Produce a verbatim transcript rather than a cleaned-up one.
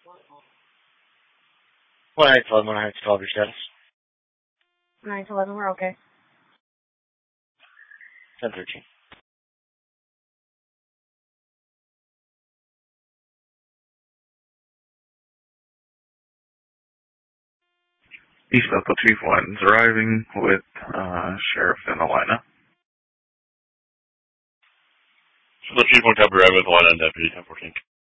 one nine eleven, one nine twelve, your status. nine to eleven, we're okay. ten thirteen. East Delta two one's arriving with uh, Sheriff in Alina. So the Chief one arriving with Alina and Deputy ten fourteen.